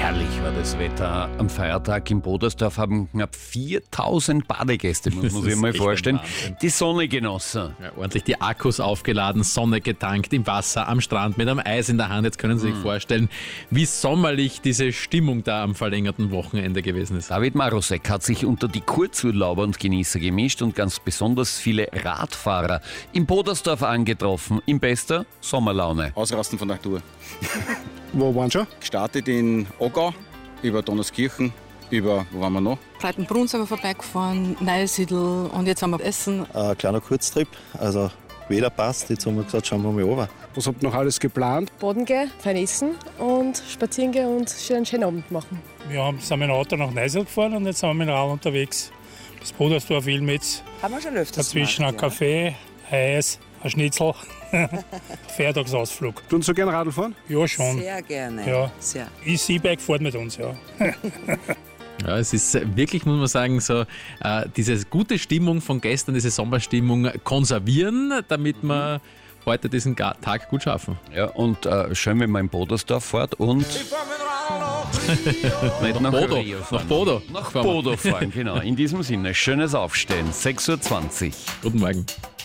Herrlich war das Wetter am Feiertag. In Bodersdorf haben knapp 4000 Badegäste, muss man sich mal vorstellen, die Sonne genossen. Ja, ordentlich die Akkus aufgeladen, Sonne getankt, im Wasser, am Strand, mit einem Eis in der Hand. Jetzt können Sie sich vorstellen, wie sommerlich diese Stimmung da am verlängerten Wochenende gewesen ist. David Marusek hat sich unter die Kurzurlauber und Genießer gemischt und ganz besonders viele Radfahrer in Bodersdorf angetroffen, in bester Sommerlaune. Ausrasten von Natur. Wo waren schon? Gestartet in Ogau, über Donauskirchen, über, wo waren wir noch? Breitenbrunn sind wir vorbeigefahren, Neusiedl und jetzt haben wir Essen. Ein kleiner Kurztrip, also weder passt. Jetzt haben wir gesagt, schauen wir mal runter. Was habt ihr noch alles geplant? Boden gehen, fein essen und spazieren gehen und einen schönen Abend machen. Wir sind mit dem Auto nach Neusiedl gefahren und jetzt sind wir mit dem Rad unterwegs. Bis Bodersdorf, Ilmitz. Haben wir schon öfters dazwischen gemacht, ein Kaffee, Eis, ein Schnitzel. Feiertagsausflug. Tun Sie gerne Radl fahren? Ja, schon. Sehr gerne. Ja. Sehr. E-Bike fährt mit uns, ja. Ja, es ist wirklich, muss man sagen, so diese gute Stimmung von gestern, diese Sommerstimmung konservieren, damit wir heute diesen Tag gut schaffen. Ja, und schön, wenn man in Bodersdorf fährt und nicht nach Bodo. Rio fahren. Nach Bodo. Nach Bodo fahren, genau. In diesem Sinne, schönes Aufstehen, 6:20 Uhr. Guten Morgen.